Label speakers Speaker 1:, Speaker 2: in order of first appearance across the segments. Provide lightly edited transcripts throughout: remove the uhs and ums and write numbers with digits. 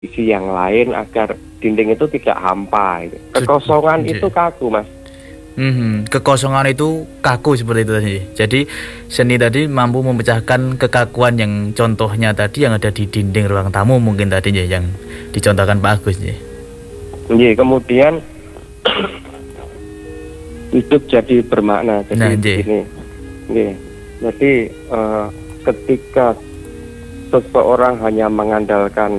Speaker 1: isi yang lain agar dinding itu tidak hampa. Kekosongan itu kaku, Mas.
Speaker 2: Kekosongan itu kaku seperti itu tadi. Jadi seni tadi mampu memecahkan kekakuan yang contohnya tadi yang ada di dinding ruang tamu mungkin tadi ya, yang dicontohkan Pak Agus ya.
Speaker 1: Kemudian hidup jadi bermakna. Jadi jadi ketika seseorang hanya mengandalkan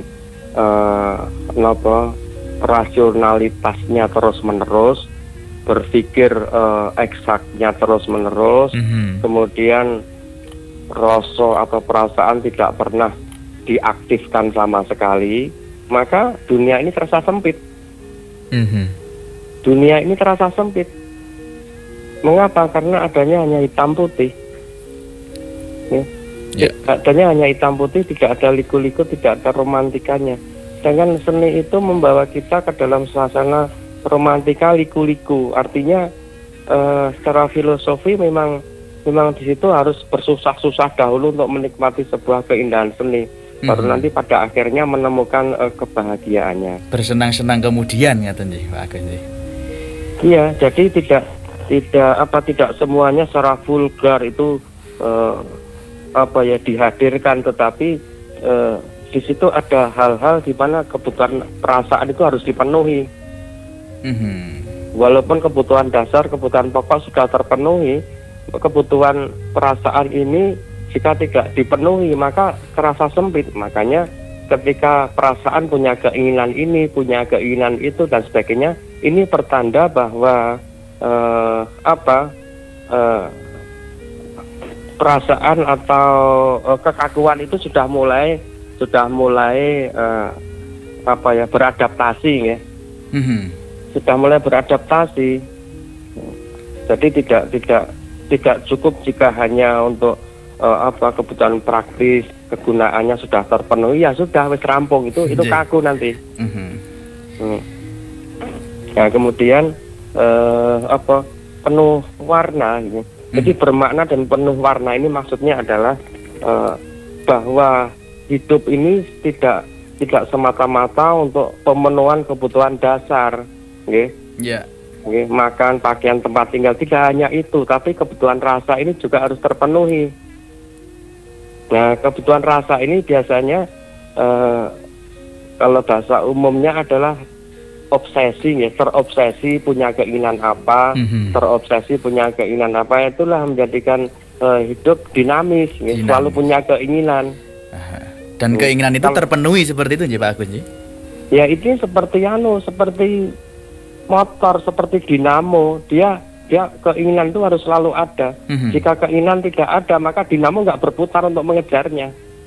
Speaker 1: rasionalitasnya terus-menerus, berpikir eksaknya terus-menerus, kemudian rasa atau perasaan tidak pernah diaktifkan sama sekali, maka dunia ini terasa sempit. Dunia ini terasa sempit. Mengapa? Karena adanya hanya hitam putih. Adanya hanya hitam putih, tidak ada liku-liku, tidak ada romantikanya. Sedangkan seni itu membawa kita ke dalam suasana romantika, liku-liku. Artinya secara filosofi memang di situ harus bersusah-susah dahulu untuk menikmati sebuah keindahan seni. Baru nanti pada akhirnya menemukan kebahagiaannya.
Speaker 2: Bersenang-senang kemudian katanya Pak Agus.
Speaker 1: Iya, jadi tidak semuanya secara vulgar itu dihadirkan, tetapi di situ ada hal-hal di mana kebutuhan perasaan itu harus dipenuhi. Walaupun kebutuhan dasar, kebutuhan pokok sudah terpenuhi, kebutuhan perasaan ini jika tidak dipenuhi maka terasa sempit. Makanya ketika perasaan punya keinginan ini, punya keinginan itu dan sebagainya, ini pertanda bahwa perasaan atau kekakuan itu sudah mulai beradaptasi ya. Sudah mulai beradaptasi. Jadi tidak cukup jika hanya untuk kebutuhan praktis, kegunaannya sudah terpenuhi, ya sudah wis rampung, itu kaku nanti. Nah, kemudian penuh warna gitu. Jadi bermakna dan penuh warna ini maksudnya adalah bahwa hidup ini tidak semata-mata untuk pemenuhan kebutuhan dasar, makan, pakaian, tempat tinggal, tidak hanya itu, tapi kebutuhan rasa ini juga harus terpenuhi. Nah, kebutuhan rasa ini biasanya kalau bahasa umumnya adalah obsesi, terobsesi punya keinginan apa, terobsesi punya keinginan apa, itulah menjadikan hidup dinamis, selalu punya keinginan.
Speaker 2: Dan keinginan itu terpenuhi seperti itu ya Pak Agus?
Speaker 1: Ya itu seperti seperti motor, seperti dinamo, dia keinginan itu harus selalu ada. Jika keinginan tidak ada, maka dinamo nggak berputar untuk mengejarnya.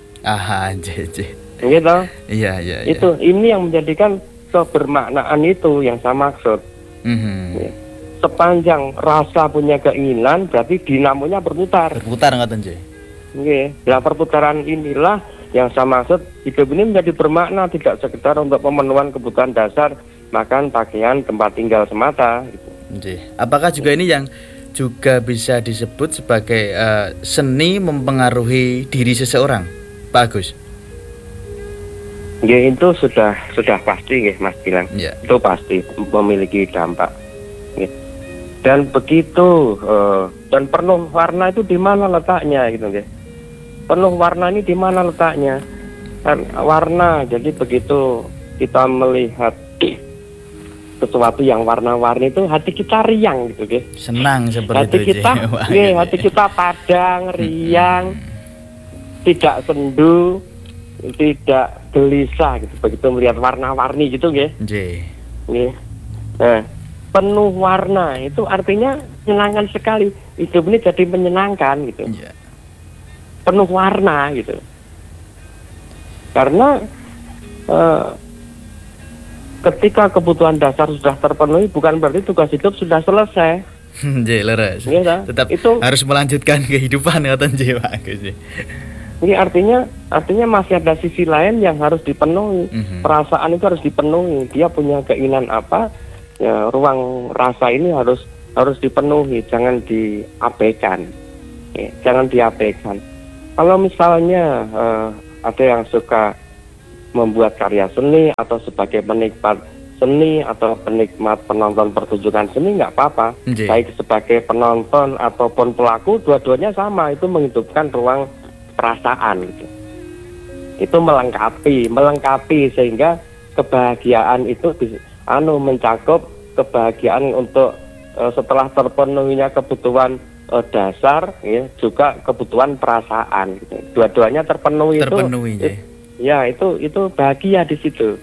Speaker 1: Gitu.
Speaker 2: Iya.
Speaker 1: Itu ini yang menjadikan kebermaknaan itu yang saya maksud. Sepanjang rasa punya keinginan, berarti dinamonya berputar.
Speaker 2: Ngoten nggih.
Speaker 1: Nah, perputaran inilah yang saya maksud, hidup ini menjadi bermakna, tidak sekedar untuk pemenuhan kebutuhan dasar, makan, pakaian, tempat tinggal semata.
Speaker 2: Apakah juga ini yang juga bisa disebut sebagai seni mempengaruhi diri seseorang, Pak Agus?
Speaker 1: Itu sudah pasti Mas Gilang. Itu pasti memiliki dampak. Dan begitu dan penuh warna itu di mana letaknya gitu Penuh warna ini di mana letaknya? Warna, jadi begitu kita melihat sesuatu yang warna-warni itu hati kita riang gitu
Speaker 2: Senang seperti
Speaker 1: hati itu. Hati kita padang, riang, tidak sendu, tidak gelisah gitu begitu melihat warna-warni gitu Nah, penuh warna itu artinya menyenangkan sekali. Hidup ini jadi menyenangkan gitu. Penuh warna gitu. Karena ketika kebutuhan dasar sudah terpenuhi, bukan berarti tugas hidup sudah selesai.
Speaker 2: Tetap itu harus melanjutkan kehidupan Pak Agus.
Speaker 1: Ini artinya masih ada sisi lain yang harus dipenuhi. Perasaan itu harus dipenuhi. Dia punya keinginan apa? Ya, ruang rasa ini harus dipenuhi, jangan diabaikan. Jangan diabaikan. Kalau misalnya ada yang suka membuat karya seni atau sebagai penikmat seni atau penikmat penonton pertunjukan seni nggak apa-apa. Baik sebagai penonton ataupun pelaku, dua-duanya sama, itu menghidupkan ruang perasaan gitu. Itu melengkapi sehingga kebahagiaan itu mencakup kebahagiaan untuk setelah terpenuhinya kebutuhan dasar, ya, juga kebutuhan perasaan gitu. Dua-duanya terpenuhi itu bahagia di situ.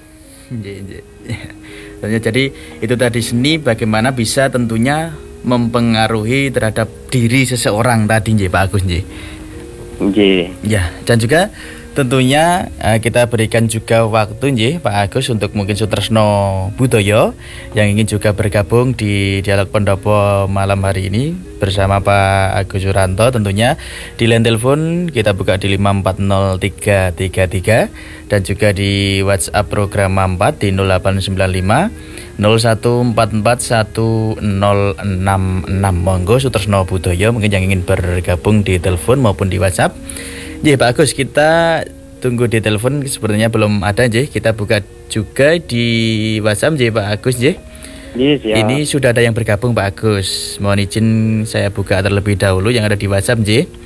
Speaker 2: Jadi itu tadi seni bagaimana bisa tentunya mempengaruhi terhadap diri seseorang tadi Pak Agus ya, dan juga tentunya kita berikan juga waktu Pak Agus untuk mungkin Sutresno Budoyo yang ingin juga bergabung di Dialog Pendopo malam hari ini bersama Pak Agus Suranto. Tentunya di line telepon kita buka di 5403333 dan juga di WhatsApp program 4 di 0895 01441066. Monggo Sutresno Budoyo mungkin yang ingin bergabung di telepon maupun di WhatsApp. Pak Agus, kita tunggu di telepon, sepertinya belum ada kita buka juga di WhatsApp Pak Agus Ini sudah ada yang bergabung Pak Agus. Mohon izin saya buka terlebih dahulu yang ada di WhatsApp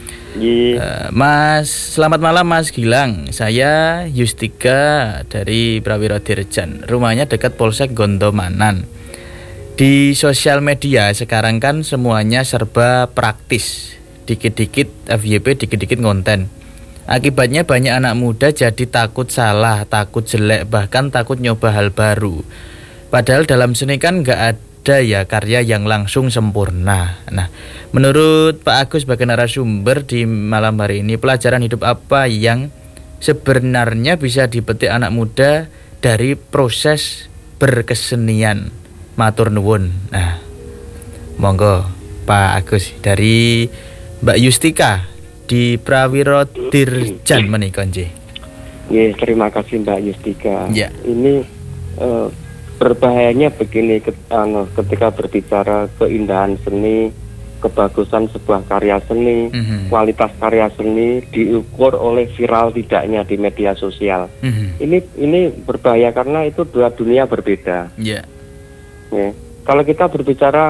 Speaker 2: Mas, selamat malam Mas Gilang. Saya Yustika dari Prawiro Dirjan. Rumahnya dekat Polsek Gondomanan. Di sosial media sekarang kan semuanya serba praktis. Dikit-dikit FYP, dikit-dikit konten. Akibatnya banyak anak muda jadi takut salah, takut jelek, bahkan takut nyoba hal baru. Padahal dalam seni kan nggak ada ya karya yang langsung sempurna. Nah, menurut Pak Agus sebagai narasumber di malam hari ini, pelajaran hidup apa yang sebenarnya bisa dipetik anak muda dari proses berkesenian? Matur nuwun. Nah, monggo Pak Agus dari Mbak Yustika di Prawiro Dirjan menika
Speaker 1: terima kasih Mbak Yustika. Ini
Speaker 3: berbahayanya begini ketika berbicara keindahan seni, kebagusan sebuah karya seni, kualitas karya seni diukur oleh viral tidaknya di media sosial. Ini berbahaya karena itu dua dunia berbeda. Ya. Kalau kita berbicara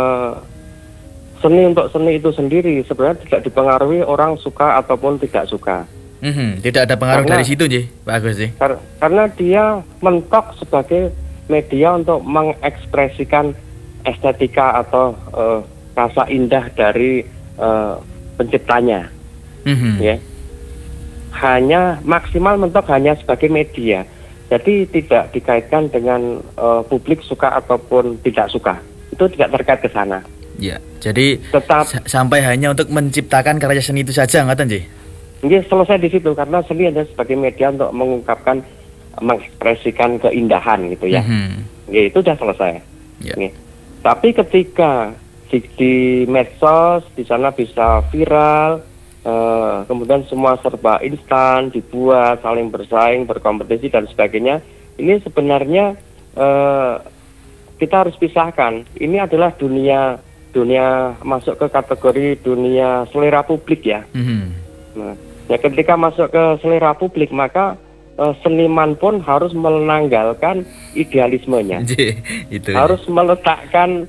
Speaker 3: seni untuk seni itu sendiri sebenarnya tidak dipengaruhi orang suka ataupun tidak suka.
Speaker 2: Tidak ada pengaruh dari situ Pak Agus
Speaker 3: karena dia mentok sebagai media untuk mengekspresikan estetika atau rasa indah dari penciptanya. Hanya maksimal mentok hanya sebagai media. Jadi tidak dikaitkan dengan publik suka ataupun tidak suka. Itu tidak terkait ke sana.
Speaker 2: Ya, jadi sampai hanya untuk menciptakan karya seni itu saja, ngaten
Speaker 3: selesai di situ karena seni adalah sebagai media untuk mengungkapkan, mengekspresikan keindahan gitu ya. Itu sudah selesai. Tapi ketika di medsos di sana bisa viral, kemudian semua serba instan, dibuat, saling bersaing, berkompetisi dan sebagainya. Ini sebenarnya kita harus pisahkan. Ini adalah dunia masuk ke kategori dunia selera publik ya. Nah, ketika masuk ke selera publik maka seniman pun harus menanggalkan idealismenya. Harus meletakkan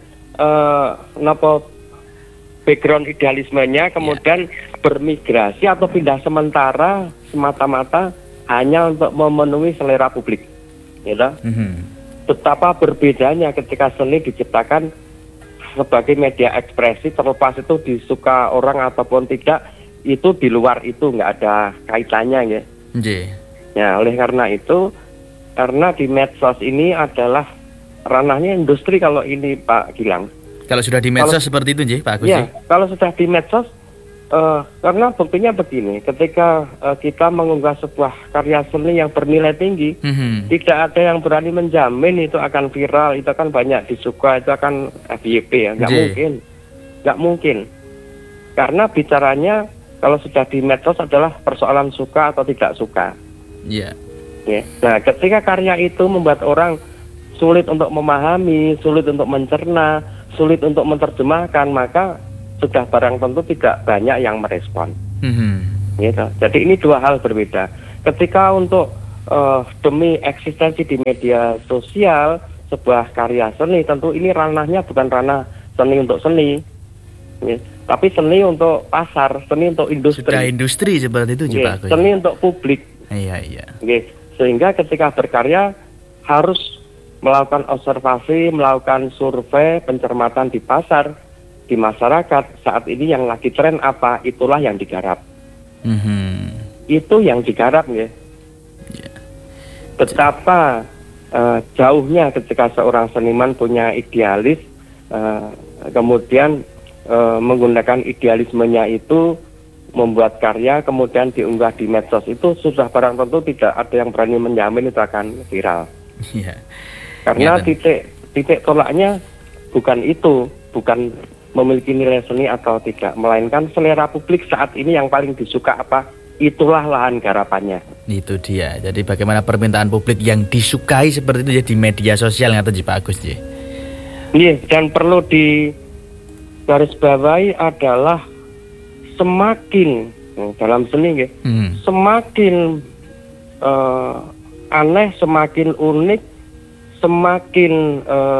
Speaker 3: background idealismenya, kemudian bermigrasi atau pindah sementara semata-mata hanya untuk memenuhi selera publik. Gitu. Betapa berbedanya ketika seni diciptakan sebagai media ekspresi, terlepas itu disuka orang ataupun tidak, itu di luar itu nggak ada kaitannya ya. Oleh karena itu, karena di medsos ini adalah ranahnya industri kalau ini Pak Gilang.
Speaker 2: Kalau sudah di medsos seperti itu Pak Agus.
Speaker 3: Kalau sudah di medsos, karena buktinya begini, ketika kita mengunggah sebuah karya seni yang bernilai tinggi, tidak ada yang berani menjamin itu akan viral, itu akan banyak disuka, itu akan FYP ya, nggak mungkin. Karena bicaranya kalau sudah di medsos adalah persoalan suka atau tidak suka. Nah, ketika karya itu membuat orang sulit untuk memahami, sulit untuk mencerna, sulit untuk menerjemahkan, maka sudah barang tentu tidak banyak yang merespon. Gitu. Jadi ini dua hal berbeda. Ketika untuk demi eksistensi di media sosial sebuah karya seni, tentu ini ranahnya bukan ranah seni untuk seni, ya, tapi seni untuk pasar, seni untuk industri.
Speaker 2: Sudah industri seperti itu juga.
Speaker 3: Ya, seni untuk publik.
Speaker 2: Iya.
Speaker 3: Ya, sehingga ketika berkarya harus melakukan observasi, melakukan survei, pencermatan di pasar, di masyarakat. Saat ini yang lagi tren apa, itulah yang digarap. Itu yang digarap, ya. Betapa jauhnya ketika seorang seniman punya idealis, kemudian menggunakan idealismenya itu membuat karya, kemudian diunggah di medsos, itu sudah barang tentu tidak ada yang berani menjamin itu akan viral. Karena titik tolaknya bukan itu, bukan memiliki nilai seni atau tidak, melainkan selera publik saat ini yang paling disuka apa, itulah lahan garapannya.
Speaker 2: Itu dia. Jadi bagaimana permintaan publik yang disukai seperti itu ya di media sosial yang ada Pak Agus ya.
Speaker 3: Iya, dan perlu di garis bawahi adalah semakin dalam seni ya, semakin aneh, semakin unik, semakin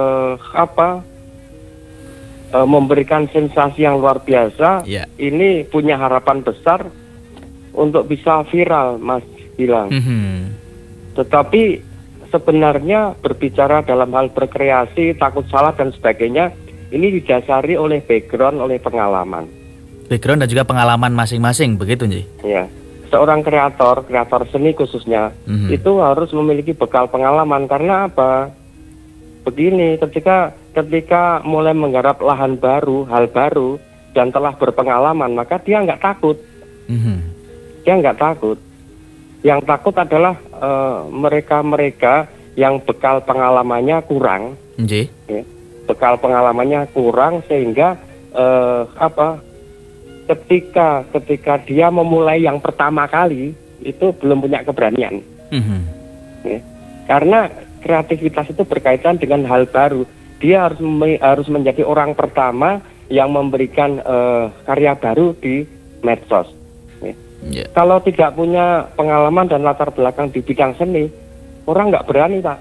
Speaker 3: memberikan sensasi yang luar biasa. Ini punya harapan besar untuk bisa viral, Mas Gilang. Tetapi sebenarnya berbicara dalam hal berkreasi, takut salah dan sebagainya, ini didasari oleh background, oleh pengalaman.
Speaker 2: Background dan juga pengalaman masing-masing, begitu Nji?
Speaker 3: Ya, seorang kreator seni khususnya, itu harus memiliki bekal pengalaman. Karena apa? Begini, ketika mulai menggarap lahan baru, hal baru, dan telah berpengalaman, maka dia nggak takut. Dia nggak takut. Yang takut adalah mereka-mereka yang bekal pengalamannya kurang. Ya, bekal pengalamannya kurang sehingga ketika dia memulai yang pertama kali itu belum punya keberanian. Ya, karena kreativitas itu berkaitan dengan hal baru. Dia harus menjadi orang pertama yang memberikan karya baru di medsos. Kalau tidak punya pengalaman dan latar belakang di bidang seni, orang nggak berani, Pak.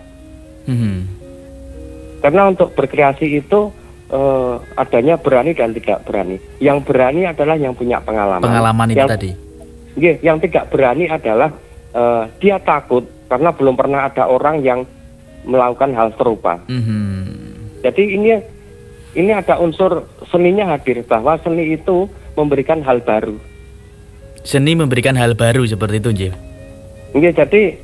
Speaker 3: Karena untuk berkreasi itu adanya berani dan tidak berani. Yang berani adalah yang punya pengalaman.
Speaker 2: Pengalaman itu tadi.
Speaker 3: Yang tidak berani adalah dia takut karena belum pernah ada orang yang melakukan hal serupa. Jadi ini ada unsur seninya hadir, bahwa seni itu memberikan hal baru.
Speaker 2: Seni memberikan hal baru seperti itu, Nji.
Speaker 3: Jadi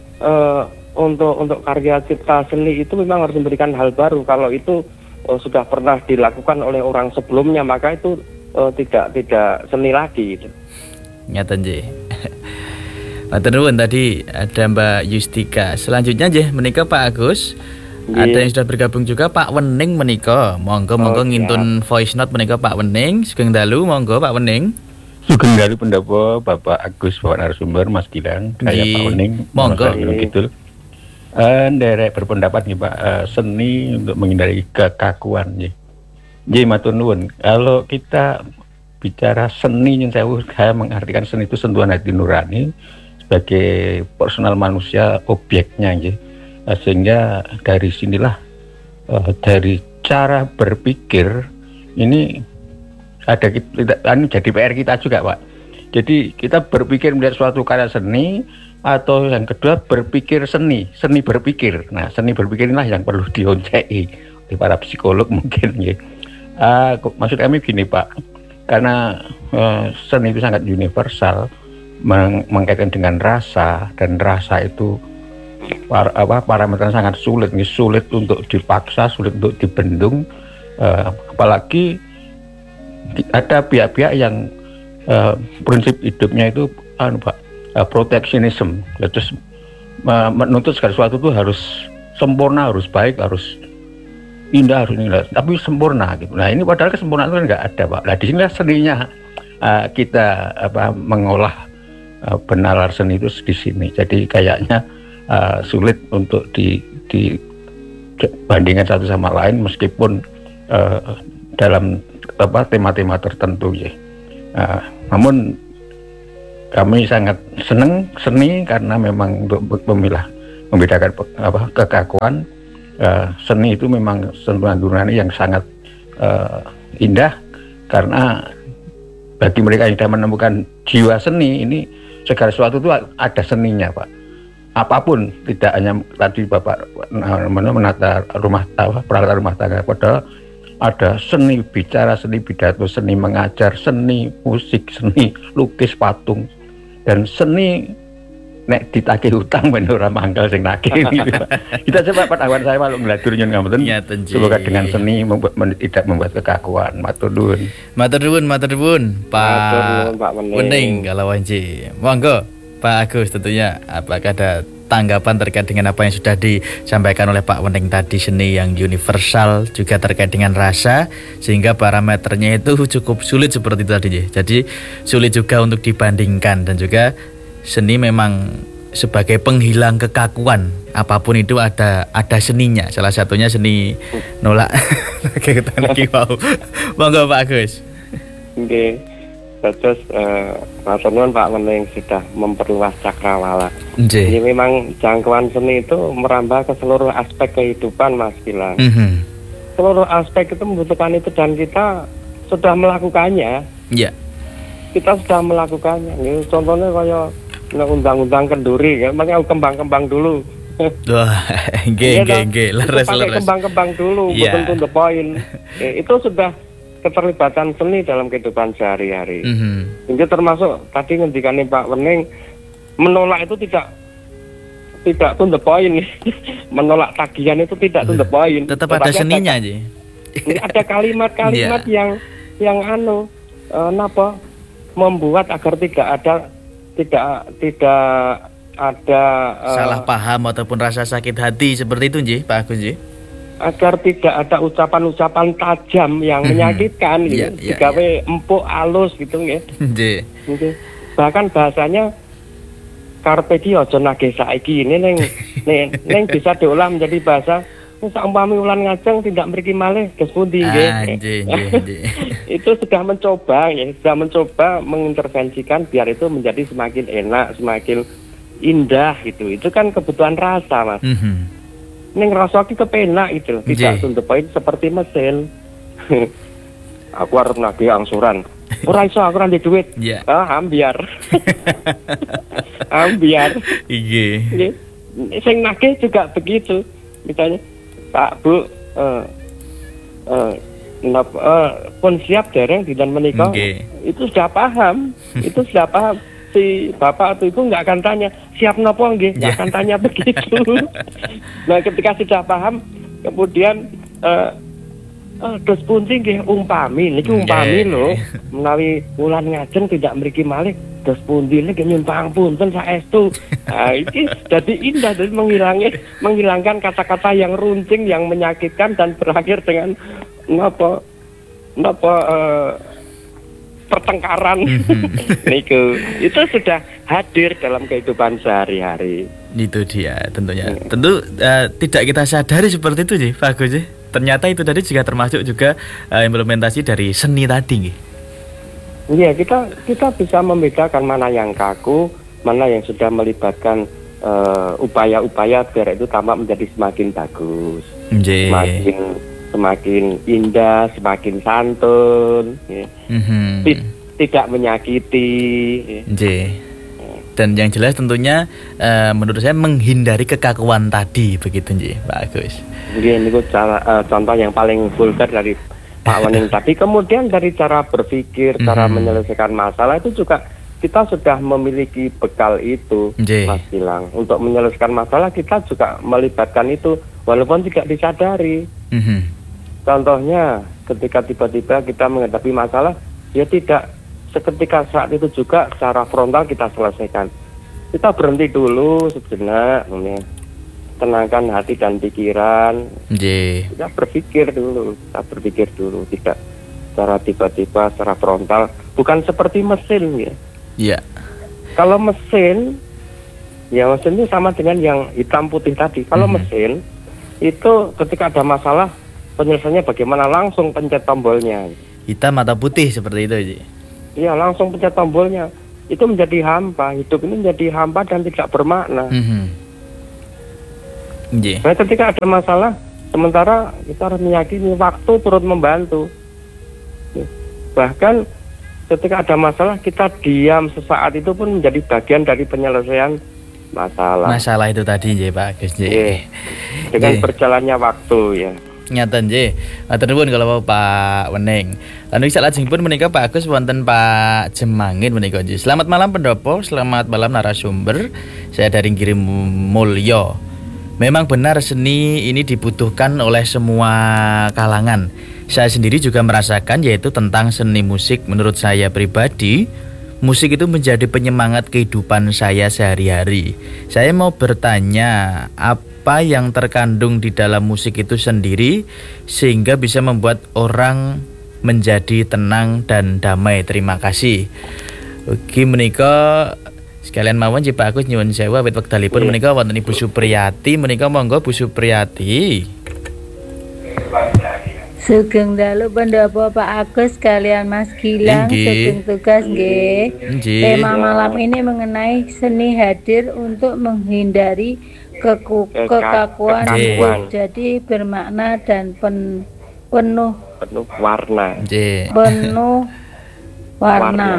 Speaker 3: untuk karya cipta seni itu memang harus memberikan hal baru. Kalau itu sudah pernah dilakukan oleh orang sebelumnya, maka itu tidak seni lagi.
Speaker 2: Nyata, Nji. Matur nuwun, tadi ada Mbak Yustika. Selanjutnya Nji, menika Pak Agus. Ada yang sudah bergabung juga Pak Wening menika. Monggo ngintun voice note menika Pak Wening. Sugeng dalu, monggo Pak Wening.
Speaker 4: Sugeng dalu pendapat Bapak Agus, Bapak narasumber, Mas Gilang, saya Pak Wening.
Speaker 2: Monggo.
Speaker 4: Gitu. Nderek berpendapat nih Pak, seni untuk menghindari kekakuan nih. Nggih matur nuwun. Kalau kita bicara seni yang saya mengartikan seni itu sentuhan hati nurani sebagai personal manusia, objeknya nggih. Sehingga dari sinilah dari cara berpikir ini ada jadi PR kita juga, Pak. Jadi kita berpikir melihat suatu karya seni, atau yang kedua berpikir seni berpikir. Nah, seni berpikir inilah yang perlu dioncei oleh para psikolog mungkin ya. Maksud kami gini, Pak. Karena seni itu sangat universal, mengkaitkan dengan rasa, dan rasa itu parameternya sangat sulit untuk dipaksa, sulit untuk dibendung, apalagi ada pihak-pihak yang prinsip hidupnya itu protectionism, terus menuntut segala sesuatu itu harus sempurna, harus baik, harus indah, harus indah, tapi sempurna gitu. Nah ini padahal kesempurnaan itu nggak ada, Pak. Nah di sini seninya kita mengolah benalar seni itu di sini. Jadi kayaknya sulit untuk dibandingkan satu sama lain, meskipun dalam tema-tema tertentu ya. Namun kami sangat senang seni karena memang untuk membedakan kekakuan. Seni itu memang sentuhan nurani yang sangat indah, karena bagi mereka yang sudah menemukan jiwa seni ini, segala sesuatu itu ada seninya, Pak. Apapun, tidak hanya tadi Bapak menata peralatan rumah tangga, padahal ada seni bicara, seni pidato, seni mengajar, seni musik, seni lukis patung, dan seni nek ditagih utang ben ora mangkel sing nagih. Kita coba padawan saya malu ngladur nyun ngapunten. Semoga dengan seni tidak membuat kekakuan. Matur nuwun.
Speaker 2: Matur nuwun Pak Wening kalau wanci. Monggo Pak Agus, tentunya apakah ada tanggapan terkait dengan apa yang sudah disampaikan oleh Pak Wening tadi, seni yang universal juga terkait dengan rasa, sehingga parameternya itu cukup sulit seperti itu tadi. Jadi sulit juga untuk dibandingkan, dan juga seni memang sebagai penghilang kekakuan, apapun itu ada seninya. Salah satunya seni nolak kegiatan lagi. Wow. Monggo Pak Agus.
Speaker 3: Oke. Terus matur nuwun Pak Wening sudah memperluas cakrawala. Jadi memang jangkauan seni itu merambah ke seluruh aspek kehidupan, Mas Gilang. Seluruh aspek itu membutuhkan itu, dan kita sudah melakukannya.
Speaker 2: Iya.
Speaker 3: Kita sudah melakukannya. Contohnya kayak undang-undang kenduri, ya, makanya kembang-kembang dulu.
Speaker 2: Wah, nggih. Leres.
Speaker 3: Kembang-kembang dulu, betul to the point. Itu sudah keterlibatan seni dalam kehidupan sehari-hari. Jadi termasuk tadi ngendikane Pak Wening, menolak itu tidak to the point. Menolak tagihan itu tidak to the point.
Speaker 2: Tetap ada seninya aja.
Speaker 3: Ada kalimat-kalimat yang membuat agar tidak ada
Speaker 2: salah paham ataupun rasa sakit hati seperti itu nggih Pak Agus nggih.
Speaker 3: Agar tidak ada ucapan-ucapan tajam yang menyakitkan gitu. Digawe empuk alus gitu nggih. Nggih. Bahkan bahasanya carpe diem aja nagih saiki ini neng bisa diolah menjadi bahasa saumpami ulan ngajeng tidak mriki malih ges pundi nggih. Itu sudah mencoba mengintervensikan biar itu menjadi semakin enak, semakin indah gitu. Itu kan kebutuhan rasa, Mas. Ning rasa ki kepenak gitu, tidak to the point seperti mesin. Aku arep nagih angsuran. Ora iso, aku ora ndek duit. Ambiar. Ambiar. Nggih. Sing nagih juga begitu. Misalnya, Pak Bu, pun siap dereng dinten menika. Itu sudah paham. Itu sudah paham. Si bapak atau ibu nggak akan tanya siap nopo nggih, nggak akan tanya begitu. Nah ketika sudah paham, kemudian dos pundi nggih umpami lho, menawi wulan ngajeng tidak mriki malih dos pundi niki nyumpang punten saestu. Nah ini jadi indah, dan menghilangkan kata-kata yang runcing, yang menyakitkan, dan berakhir dengan pertengkaran. Itu sudah hadir dalam kehidupan sehari-hari.
Speaker 2: Itu dia tentunya. Tentu tidak kita sadari seperti itu sih Pak Agus. Ternyata itu tadi juga termasuk juga implementasi dari seni tadi.
Speaker 3: Iya, kita bisa membedakan mana yang kaku, mana yang sudah melibatkan upaya-upaya biar itu tamak menjadi semakin bagus, semakin indah, semakin santun, tidak menyakiti.
Speaker 2: Dan yang jelas tentunya menurut saya menghindari kekakuan tadi, begitu Pak Agus.
Speaker 3: Ini contoh yang paling vulgar dari Pak Wening tadi. Kemudian dari cara berpikir, cara menyelesaikan masalah itu juga kita sudah memiliki bekal itu, Mas Gilang. Untuk menyelesaikan masalah kita juga melibatkan itu, walaupun tidak disadari. Contohnya ketika tiba-tiba kita menghadapi masalah, ya tidak seketika saat itu juga secara frontal kita selesaikan. Kita berhenti dulu sejenak, tenangkan hati dan pikiran. Kita berpikir dulu, tidak secara tiba-tiba, secara frontal. Bukan seperti mesin ya. Kalau mesin, ya mesin itu sama dengan yang hitam putih tadi. Kalau mesin itu ketika ada masalah, penyelesaiannya bagaimana, langsung pencet tombolnya.
Speaker 2: Hitam atau putih seperti itu,
Speaker 3: Iya, langsung pencet tombolnya. itu menjadi hampa, hidup ini menjadi hampa dan tidak bermakna. Nah, ketika ada masalah, sementara kita harus meyakini waktu turut membantu. Bahkan ketika ada masalah, kita diam sesaat itu pun menjadi bagian dari penyelesaian masalah.
Speaker 2: Masalah itu tadi nggih Pak Agus nggih.
Speaker 3: Dengan berjalannya waktu ya.
Speaker 2: Ngaten nggih. Matur nuwun kalau Pak Wening. Lan iki salajengipun menika Pak Agus wonten Pak Jemangin menika nggih. Selamat malam pendopo, selamat malam narasumber. Saya dari Ngirim Mulyo. Memang benar seni ini dibutuhkan oleh semua kalangan. Saya sendiri juga merasakan yaitu tentang seni musik. Menurut saya pribadi, musik itu menjadi penyemangat kehidupan saya sehari-hari. Saya mau bertanya, apa yang terkandung di dalam musik itu sendiri sehingga bisa membuat orang menjadi tenang dan damai? Terima kasih. Ugi menika sekalian mawon nggih Pak Agus nyuwun sewu awit wekdalipun menika wonten Ibu Supriyati, menika monggo Bu Supriyati.
Speaker 5: Sugeng dalu pendopo Pak Agus kalian Mas Gilang, sugeng tugas nggih. Tema malam ini mengenai seni hadir untuk menghindari kekakuan hidup. Jadi bermakna dan penuh
Speaker 3: warna.
Speaker 5: Penuh warna.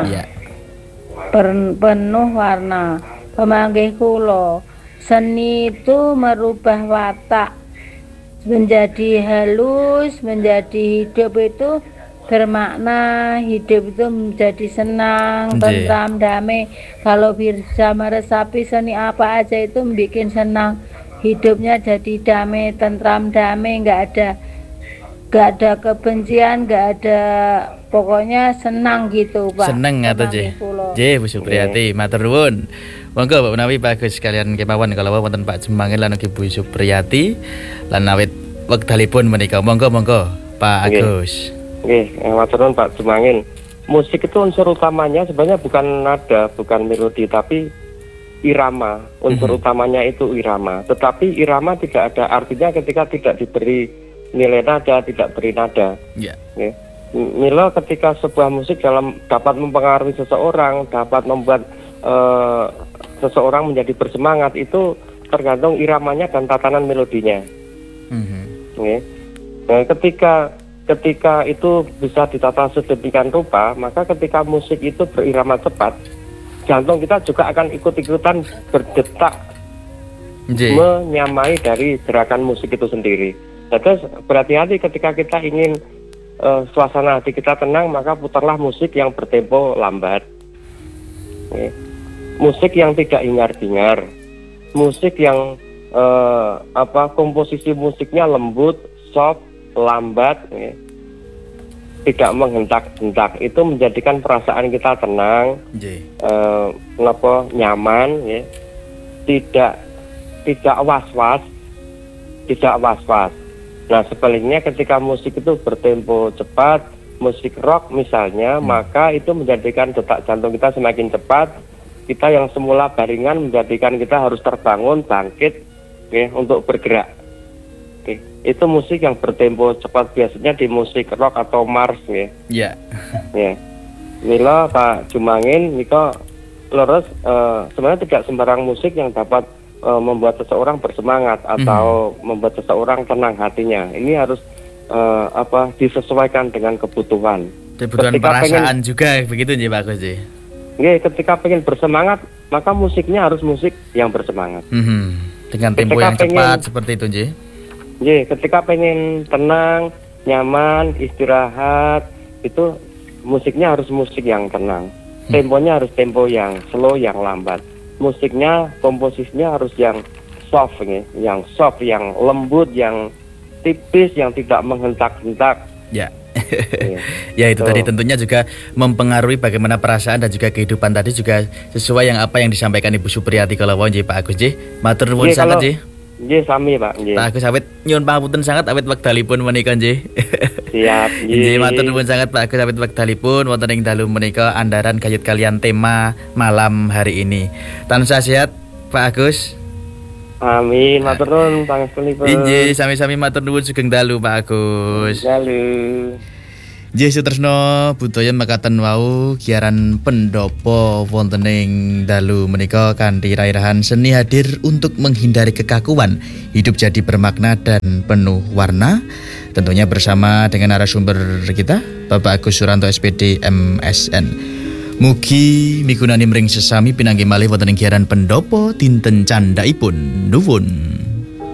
Speaker 5: Penuh warna. Pamanggih kula, seni itu merubah watak menjadi halus, menjadi hidup itu bermakna, hidup itu menjadi senang, tentram, damai. Kalau bisa meresapi seni apa aja itu bikin senang, hidupnya jadi damai, tentram, damai, nggak ada kebencian, nggak ada, pokoknya senang gitu Pak.
Speaker 2: Seneng atau Bu Supriyati, matur nuwun. Monggo Pak menawi Pak Agus sekalian kemawon kalau wonten Pak Jemangin lan ugi Bu Supriyati lan awit wekdalipun menika. Monggo Pak Agus.
Speaker 3: Nggih, matur nuwun Pak Jemangin. Musik itu unsur utamanya sebenarnya bukan nada, bukan melodi, tapi irama. Unsur utamanya itu irama. Tetapi irama tidak ada artinya ketika tidak diberi nilai nada, tidak beri nada.
Speaker 2: Iya.
Speaker 3: Yeah. Milo ketika sebuah musik dapat mempengaruhi seseorang, dapat membuat seseorang menjadi bersemangat, itu tergantung iramanya dan tatanan melodinya. Okay. Nah, ketika itu bisa ditata sedemikian rupa, maka ketika musik itu berirama cepat, jantung kita juga akan ikut-ikutan berdetak, menyamai dari gerakan musik itu sendiri. Jadi berhati-hati ketika kita ingin suasana hati kita tenang, maka putarlah musik yang bertempo lambat. Okay. Musik yang tidak hingar-bingar, musik yang komposisi musiknya lembut, soft, lambat, tidak menghentak-hentak. Itu menjadikan perasaan kita tenang, nyaman, tidak was-was. Nah, sebaliknya ketika musik itu bertempo cepat, musik rock misalnya, maka itu menjadikan detak jantung kita semakin cepat. Kita yang semula baringan menjadikan kita harus terbangun, bangkit, untuk bergerak. Itu musik yang bertempo cepat, biasanya di musik rock atau mars,
Speaker 2: Iya.
Speaker 3: Mila Pak Jemangin, Mika lurus, sebenarnya tidak sembarang musik yang dapat membuat seseorang bersemangat atau membuat seseorang tenang hatinya. Ini harus disesuaikan dengan kebutuhan.
Speaker 2: Kebutuhan perasaan juga begitu nih Pak Agus.
Speaker 3: Ketika pengen bersemangat, maka musiknya harus musik yang bersemangat.
Speaker 2: Dengan tempo yang cepat seperti itu,
Speaker 3: ketika pengen tenang, nyaman, istirahat, itu musiknya harus musik yang tenang. Temponya harus tempo yang slow, yang lambat. Musiknya, komposisinya harus yang soft, yang lembut, yang tipis, yang tidak menghentak-hentak.
Speaker 2: Ya itu tadi tentunya juga mempengaruhi bagaimana perasaan dan juga kehidupan tadi juga sesuai yang apa yang disampaikan Ibu Supriyati kalau Pak Agus matur nuwun sangat
Speaker 3: sami Pak.
Speaker 2: Pak Agus awit nyuwun pangapunten sangat awit wekdalipun menika
Speaker 3: Siap.
Speaker 2: Matur nuwun sangat Pak Agus awit wekdalipun wonten ing dalu menika andaran gayut kalian tema malam hari ini. Tansah sehat Pak Agus.
Speaker 3: Amin, matur nuwun pangestunipun.
Speaker 2: Inggih, sami-sami matur nuwun sugeng dalu Pak Agus.
Speaker 3: Dalu.
Speaker 2: Nggih Sutresno budaya mekaten wau giaran pendopo wonten ing dalu menika kanthi rairahan seni hadir untuk menghindari kekakuan, hidup jadi bermakna dan penuh warna. Tentunya bersama dengan narasumber kita Bapak Agus Suranto SPD MSN. Mugi migunani mring sesami pinanggih malih wonten ing giaran pendopo dinten candhaipun nuwun.